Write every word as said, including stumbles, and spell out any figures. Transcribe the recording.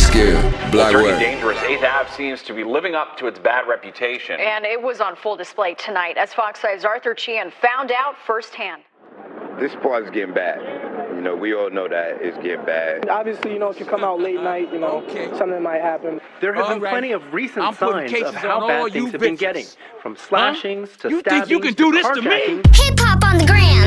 scared. Black Turning Web. dangerous, eighth Ave seems to be living up to its bad reputation. And it was on full display tonight as Fox five's Arthur Chian found out firsthand. This part is getting bad. You know, we all know that it's getting bad. Obviously, you know, if you come out late night, you know, Okay. something might happen. There have All been right. plenty of recent I'm putting signs cases of how on bad all things you have been bitches. getting, from slashings to You stabbings think you can do to this to me? carjacking. Hip hop on the gram.